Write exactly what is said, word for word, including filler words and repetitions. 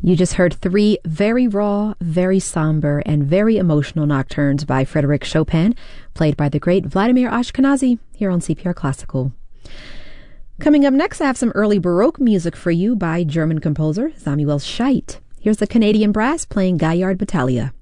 You just heard three very raw, very somber, and very emotional nocturnes by Frédéric Chopin, played by the great Vladimir Ashkenazy here on C P R Classical. Coming up next, I have some early Baroque music for you by German composer Samuel Scheidt. Here's the Canadian Brass playing Gaillard Battaglia.